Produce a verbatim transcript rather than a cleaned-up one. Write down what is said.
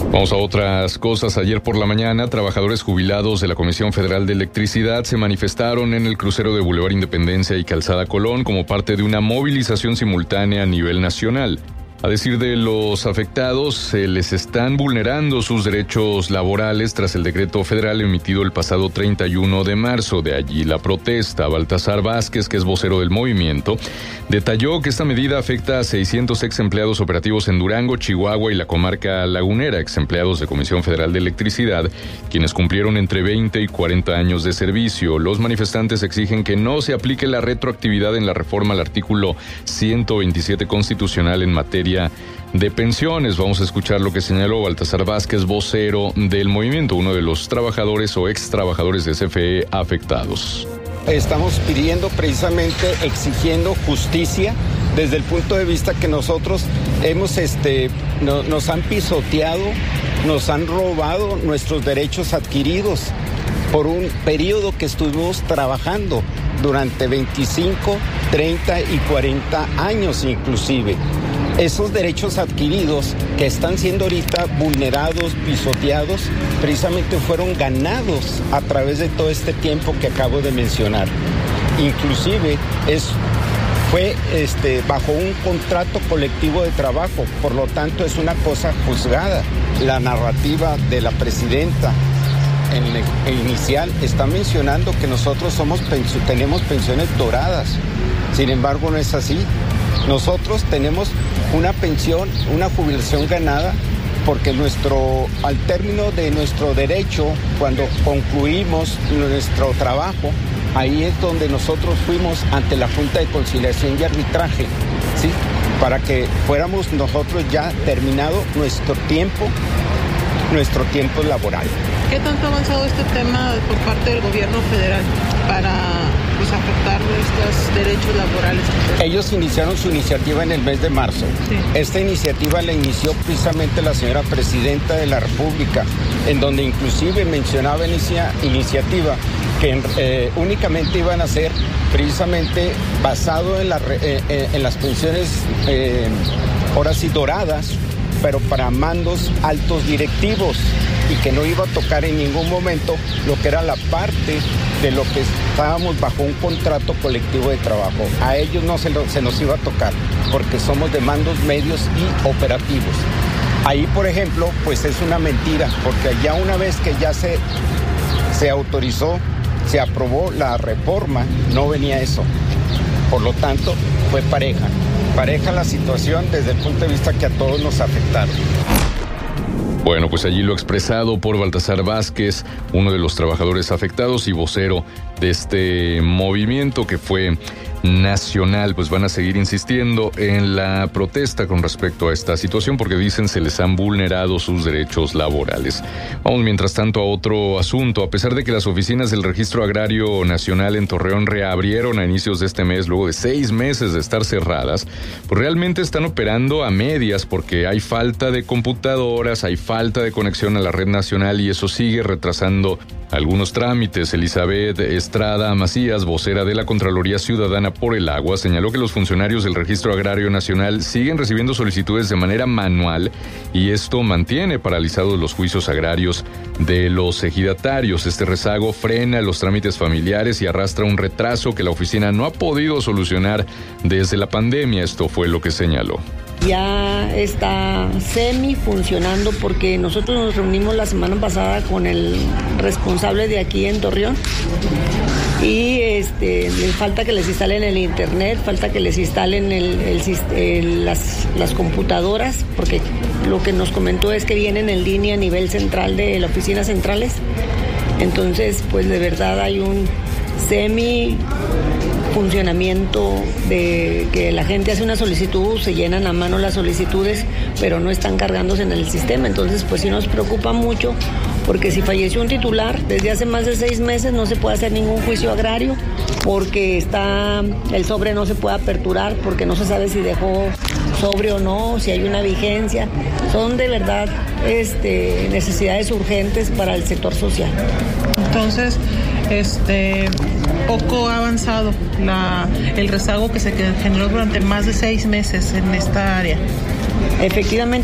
Vamos a otras cosas. Ayer por la mañana, trabajadores jubilados de la Comisión Federal de Electricidad se manifestaron en el crucero de Boulevard Independencia y Calzada Colón como parte de una movilización simultánea a nivel nacional. A decir de los afectados, se les están vulnerando sus derechos laborales tras el decreto federal emitido el pasado treinta y uno de marzo. De allí la protesta. Baltasar Vázquez, que es vocero del movimiento, detalló que esta medida afecta a seiscientos ex empleados operativos en Durango, Chihuahua y la comarca lagunera, ex empleados de Comisión Federal de Electricidad, quienes cumplieron entre veinte y cuarenta años de servicio. Los manifestantes exigen que no se aplique la retroactividad en la reforma al artículo ciento veintisiete constitucional en materia de pensiones. Vamos a escuchar lo que señaló Baltasar Vázquez, vocero del movimiento, uno de los trabajadores o ex trabajadores de C F E afectados. Estamos pidiendo precisamente, exigiendo justicia desde el punto de vista que nosotros hemos, este, no, nos han pisoteado, nos han robado nuestros derechos adquiridos por un periodo que estuvimos trabajando durante veinticinco, treinta y cuarenta años inclusive. Esos derechos adquiridos que están siendo ahorita vulnerados, pisoteados, precisamente fueron ganados a través de todo este tiempo que acabo de mencionar. Inclusive es, fue este, bajo un contrato colectivo de trabajo, por lo tanto es una cosa juzgada. La narrativa de la presidenta en el inicial está mencionando que nosotros somos tenemos pensiones doradas. Sin embargo, no es así. Nosotros tenemos una pensión, una jubilación ganada, porque nuestro, al término de nuestro derecho, cuando concluimos nuestro trabajo, ahí es donde nosotros fuimos ante la Junta de Conciliación y Arbitraje, ¿sí? Para que fuéramos nosotros ya terminado nuestro tiempo, nuestro tiempo laboral. ¿Qué tanto ha avanzado este tema por parte del gobierno federal para pues, afectar nuestros derechos laborales? Ellos iniciaron su iniciativa en el mes de marzo. Sí. Esta iniciativa la inició precisamente la señora presidenta de la República, en donde inclusive mencionaba en esa iniciativa que eh, únicamente iban a ser precisamente basado en, la, eh, eh, en las pensiones, eh, ahora sí, doradas, pero para mandos altos directivos, y que no iba a tocar en ningún momento lo que era la parte de lo que estábamos bajo un contrato colectivo de trabajo. A ellos no se, lo, se nos iba a tocar, porque somos de mandos medios y operativos. Ahí, por ejemplo, pues es una mentira, porque ya una vez que ya se, se autorizó, se aprobó la reforma, no venía eso. Por lo tanto, fue pareja. Pareja la situación desde el punto de vista que a todos nos afectaron. Bueno, pues allí lo expresado por Baltasar Vázquez, uno de los trabajadores afectados y vocero de este movimiento que fue nacional. Pues van a seguir insistiendo en la protesta con respecto a esta situación porque dicen se les han vulnerado sus derechos laborales. Vamos mientras tanto a otro asunto. A pesar de que las oficinas del Registro Agrario Nacional en Torreón reabrieron a inicios de este mes luego de seis meses de estar cerradas, pues realmente están operando a medias porque hay falta de computadoras, hay falta de conexión a la red nacional y eso sigue retrasando algunos trámites. Elizabeth Estrada Macías, vocera de la Contraloría Ciudadana por el Agua, señaló que los funcionarios del Registro Agrario Nacional siguen recibiendo solicitudes de manera manual y esto mantiene paralizados los juicios agrarios de los ejidatarios. Este rezago frena los trámites familiares y arrastra un retraso que la oficina no ha podido solucionar desde la pandemia. Esto fue lo que señaló. Ya está semi funcionando porque nosotros nos reunimos la semana pasada con el responsable de aquí en Torreón y este, les falta que les instalen el internet, falta que les instalen el, el, el, las, las computadoras, porque lo que nos comentó es que vienen en línea a nivel central de las oficinas centrales. Entonces, pues de verdad hay un semi funcionamiento de que la gente hace una solicitud, se llenan a mano las solicitudes, pero no están cargándose en el sistema. Entonces, pues sí nos preocupa mucho, porque si falleció un titular desde hace más de seis meses no se puede hacer ningún juicio agrario, porque está el sobre no se puede aperturar, porque no se sabe si dejó sobre o no, si hay una vigencia. Son de verdad este, necesidades urgentes para el sector social. Entonces, este poco ha avanzado la, el rezago que se generó durante más de seis meses en esta área. Efectivamente.